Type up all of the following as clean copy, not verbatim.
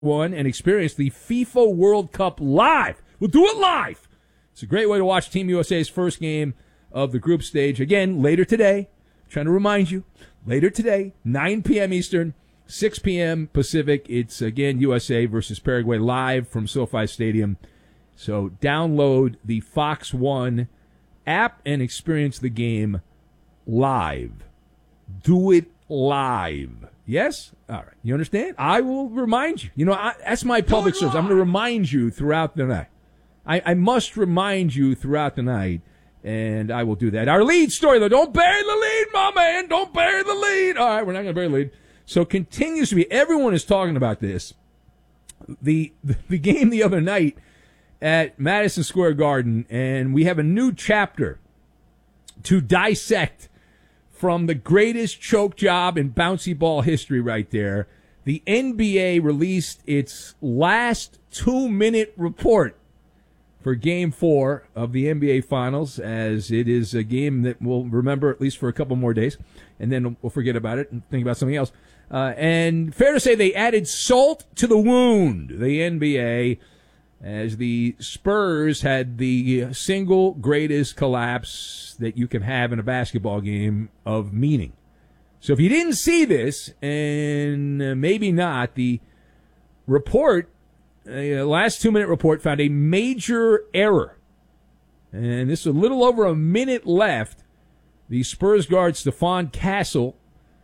One and experience the FIFA World Cup live. We'll do it live. It's a great way to watch Team USA's first game of the group stage. Again, later today. Trying to remind you, later today, 9 p.m. Eastern, 6 p.m. Pacific. It's, again, USA versus Paraguay live from SoFi Stadium. So download the Fox One app and experience the game live. Do it live. Yes? All right. You understand? I will remind you. That's my public service. I'm going to remind you throughout the night. I must remind you throughout the night, and I will do that. Our lead story, though. Don't bury the lead, my man. Don't bury the lead. All right, we're not going to bury the lead. So continues to be. Everyone is talking about this. The game the other night at Madison Square Garden, and we have a new chapter to dissect from the greatest choke job in bouncy ball history right there. The NBA released its last 2-minute report for Game 4 of the NBA Finals, as it is a game that we'll remember at least for a couple more days, and then we'll forget about it and think about something else. And fair to say they added salt to the wound, the NBA, as the Spurs had the single greatest collapse that you can have in a basketball game of meaning. So if you didn't see this, and maybe not, the report, last 2-minute report, found a major error. And this is a little over a minute left. The Spurs guard, Stephon Castle,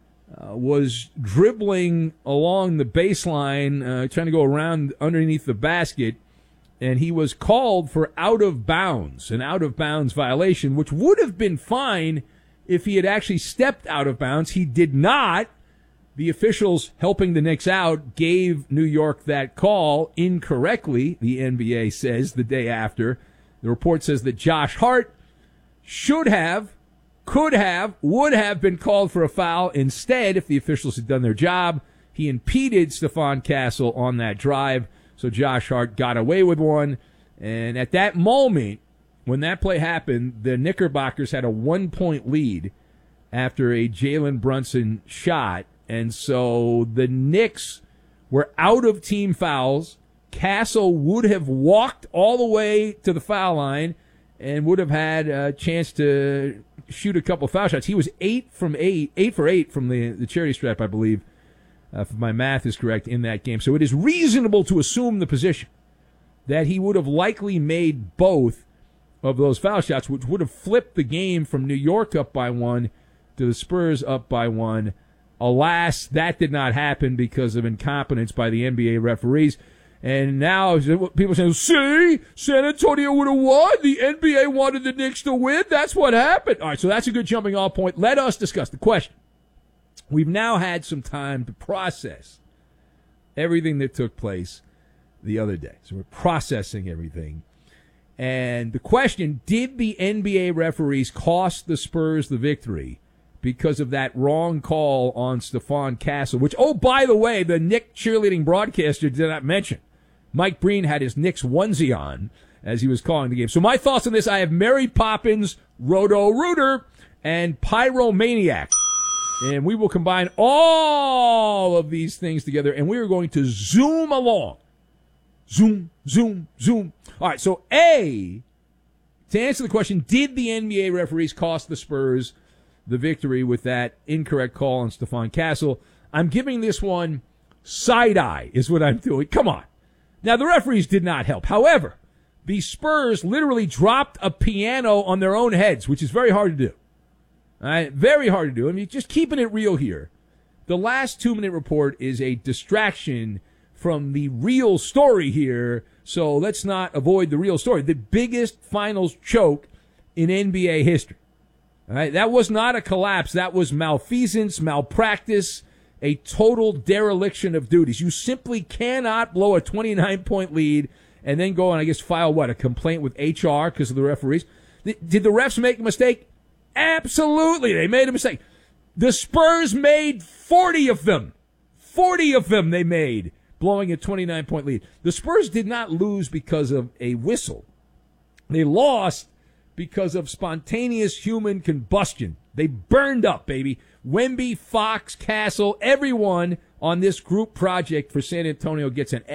was dribbling along the baseline, trying to go around underneath the basket, and he was called for out of bounds, an out of bounds violation, which would have been fine if he had actually stepped out of bounds. He did not. The officials helping the Knicks out gave New York that call incorrectly, the NBA says, the day after. The report says that Josh Hart should have, could have, would have been called for a foul. Instead, if the officials had done their job, he impeded Stephon Castle on that drive. So Josh Hart got away with one. And at that moment, when that play happened, the Knickerbockers had a 1-point lead after a Jalen Brunson shot. And so the Knicks were out of team fouls. Castle would have walked all the way to the foul line and would have had a chance to shoot a couple foul shots. He was 8 for 8 from the charity stripe, I believe. If my math is correct, in that game. So it is reasonable to assume the position that he would have likely made both of those foul shots, which would have flipped the game from New York up by 1 to the Spurs up by 1. Alas, that did not happen because of incompetence by the NBA referees. And now people are saying, see, San Antonio would have won. The NBA wanted the Knicks to win. That's what happened. All right, so that's a good jumping off point. Let us discuss the question. We've now had some time to process everything that took place the other day. So we're processing everything. And the question, did the NBA referees cost the Spurs the victory because of that wrong call on Stephon Castle, which, oh, by the way, the Knick cheerleading broadcaster did not mention. Mike Breen had his Knicks onesie on as he was calling the game. So my thoughts on this, I have Mary Poppins, Roto-Rooter, and Pyromaniac. And we will combine all of these things together, and we are going to zoom along. Zoom, zoom, zoom. All right, so A, to answer the question, did the NBA referees cost the Spurs the victory with that incorrect call on Stephon Castle? I'm giving this one side-eye is what I'm doing. Come on. Now, the referees did not help. However, the Spurs literally dropped a piano on their own heads, which is very hard to do. All right, very hard to do. I mean, just keeping it real here. The last 2-minute report is a distraction from the real story here, so let's not avoid the real story. The biggest finals choke in NBA history. All right, that was not a collapse. That was malfeasance, malpractice, a total dereliction of duties. You simply cannot blow a 29-point lead and then go and, I guess, file, a complaint with HR because of the referees. Did the refs make a mistake? Absolutely, they made a mistake. The Spurs made 40 of them. 40 of them they made, blowing a 29-point lead. The Spurs did not lose because of a whistle. They lost because of spontaneous human combustion. They burned up, baby. Wemby, Fox, Castle, everyone on this group project for San Antonio gets an